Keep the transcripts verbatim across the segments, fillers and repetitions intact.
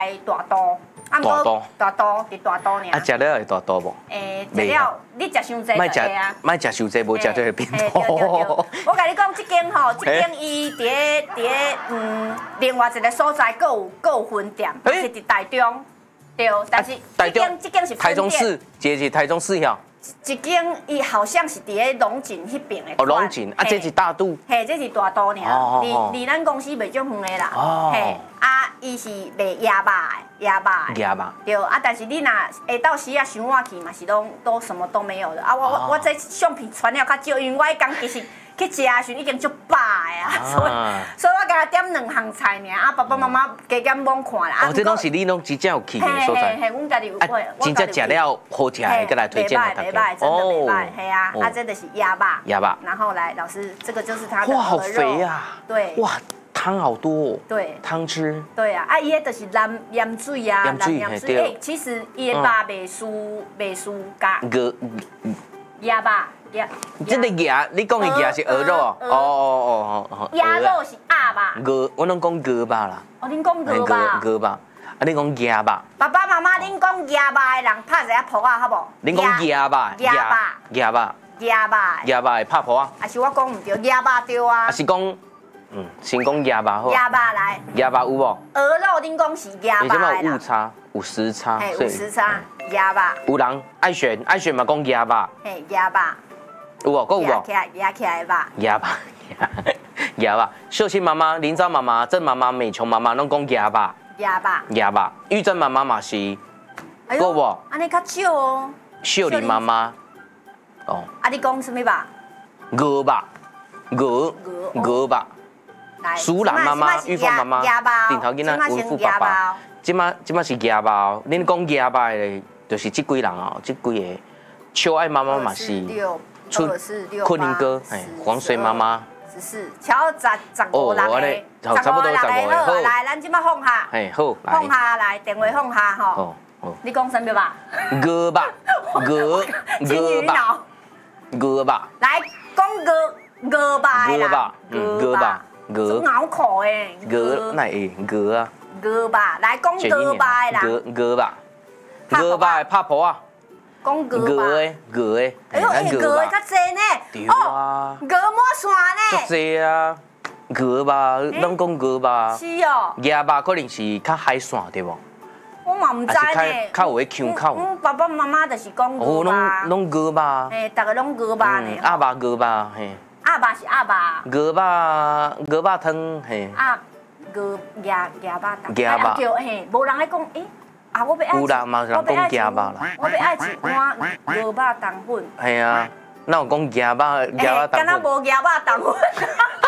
来大肚，啊， 大肚大肚伫大肚尔。 啊，食了会大肚无？ 诶，食了，你食伤济就会啊。 莫食伤济，无食就会变嘿对对对， 肚。 我甲你讲，即间吼，即间伊伫咧伫咧嗯，另外一个所在，佫有佫有分店，是伫台中，对，但是即间即间是台中市，一个是台中市遐。 一间伊好像是伫咧龙井迄边的。 哦，龙井啊，这是大肚。 嘿，这是大肚尔，离离咱公司袂足远的啦。哦。嘿，啊，伊是卖鸭肉的，鸭肉的。 鸭肉。 对，啊，但是你若下到时啊想晚去嘛，是拢都什么都没有的。啊，我我我这相片传了较少，因为我迄天其实去食的时候已经足饱的啊，所以所以我甲点两项菜尔，啊，爸爸妈妈加减摸看啦。 哦，这拢是你拢真正有去的所在。 嘿嘿嘿，阮家己有会。 真正食了好食的，再来推荐给大家。 袂歹，真的袂歹，嘿啊，啊，这就是鸭肉。 鸭肉。 然后来，老师，这个就是它的哇，好鹅肉。 肥啊！ 对。 哇，汤好多哦。 对。 汤汁。 对啊，啊，伊迄就是蓝盐水啊， 蓝盐水。 诶，其实伊的肉袂输袂输加。 鹅。 鸭肉。鸭， 这个鸭，你讲的鸭是鹅肉哦，哦哦哦哦。 鸭肉是鸭肉。 鹅，我拢讲鹅肉啦。 哦，恁讲鹅肉。 鹅肉，啊，你讲鸭肉。 爸爸妈妈，恁讲鸭肉的人拍一下谱啊，好无？ 恁讲鸭肉。 鸭肉。 鸭肉。 鸭肉。 鸭肉会拍谱啊？ 还是我讲唔对，鸭肉对啊。 还是讲，嗯，先讲鸭肉好。 鸭肉来。 鸭肉有无？ 鹅肉恁讲是鸭肉的啦。 有误差，有时差。 嘿，有时差。鸭肉。 有人爱选，爱选嘛讲鸭肉。 嘿，鸭肉。 有哦，够有哦。 压起压起来吧。 鸭吧，鸭吧。秀清妈妈、林昭妈妈、郑妈妈、美琼妈妈拢讲鸭吧。 鸭吧。 鸭吧。玉珍妈妈嘛是。够无？ 安尼较少哦。 秀玲妈妈。哦。 啊，你讲什么吧？ 鹅吧，鹅，鹅吧。苏兰妈妈、玉凤妈妈、顶头囡仔、文富爸爸。即马即马是鸭吧，恁讲鸭吧的，就是这几人哦，这几个。秋爱妈妈嘛是。 二四六昆凌哥，哎，黄水妈妈， 十四，超十十五人的， 差不多十五个， 好，来，咱即马放下， 哎，好， 放下来，电话放下吼，好，你讲什么吧？ 鹅吧，鹅，鹅吧，鹅吧， 来，讲鹅，鹅吧， 鹅吧，鹅吧，鹅， 拗口诶， 鹅，那会鹅啊， 鹅吧，来讲鹅吧啦， 鹅鹅吧，鹅吧拍婆啊。 讲鹅吧， 鹅的，鹅的， 哎呦，哎，鹅的较济呢， 对啊， 鹅抹线呢， 较济啊，鹅吧，拢讲鹅吧， 是哦， 鸭吧可能是较海线对无？ 我嘛唔知呢， 较有迄腔口。 阮爸爸妈妈就是讲鹅吧， 拢鹅吧， 嘿，大家拢鹅吧呢， 鸭吧鹅吧，嘿， 鸭吧是鸭吧， 鹅吧鹅吧汤，嘿， 鸭鹅鸭鸭吧汤， 鸭吧， 对，嘿，无人咧讲，诶。啊！我要爱， 有啦，嘛人讲鸭肉啦。 我要爱一碗鹅肉汤粉。 系啊，那有讲鸭肉鸭肉汤粉。 敢若无鸭肉汤粉。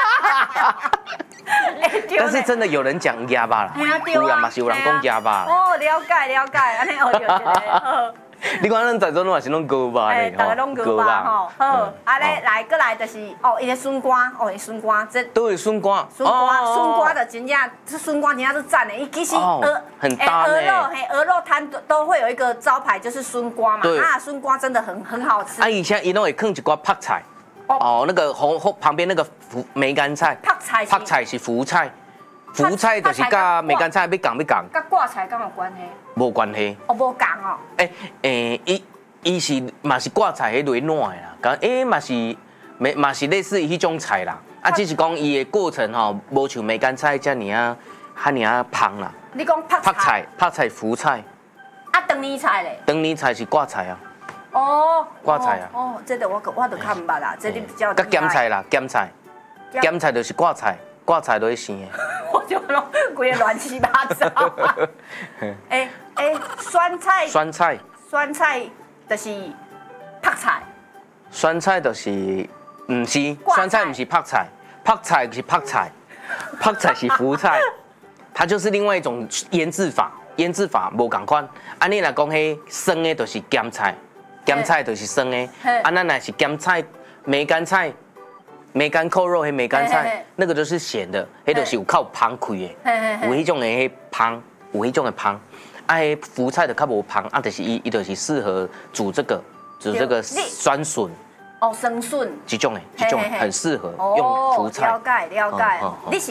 但是真的有人讲鸭肉啦，有啦嘛是有人讲鸭肉。 哦，了解了解，安尼哦对对。 你看咱在座拢也是拢鹅肉嘞，大家拢鹅肉吼。好，啊咧来过来就是哦，伊个笋干，哦，伊笋干这。 都有笋干。 笋干，笋干的真正，这笋干真正是赞的。伊其实鹅， 很搭鹅肉嘿，鹅肉摊都都会有一个招牌，就是笋干嘛。啊，笋干真的很很好吃。 啊，以前伊拢会放一寡泡菜。哦，那个红红旁边那个福梅干菜。 泡菜。 泡菜是福菜。福菜就是甲梅干菜要共要共， 甲挂菜敢有关系？ 无关系。 哦，无共哦。 诶诶，伊伊是嘛是挂菜迄类烂的啦，讲诶嘛是嘛嘛是类似于迄种菜啦，啊只是讲伊的过程吼，无像梅干菜遮尔啊，遐尔啊芳啦。 你讲泡菜？ 泡菜、福菜。 啊，长年菜咧？ 长年菜是挂菜啊。 哦。 挂菜啊。 哦，这个我我都看唔捌啦，这你比较。 甲咸菜啦，咸菜。咸菜就是挂菜。挂菜都会生的， 我就拢规个乱七八糟。哎哎，酸菜， 酸菜， 酸菜就是泡菜。 酸菜就是，唔是，酸菜唔是泡菜，泡菜是泡菜，泡菜是福菜，它就是另外一种腌制法，腌制法无共款。安尼来讲，迄生的就是咸菜，咸菜就是生的，啊，咱若是咸菜、梅干菜。梅干扣肉迄梅干菜，那个就是咸的，迄就是有靠芳开的，有迄种的迄芳，有迄种的芳。啊，迄福菜就较无芳，啊，就是伊伊就是适合煮这个，煮这个酸笋。 哦，生笋。 这种的，这种很适合用福菜。 了解了解，你是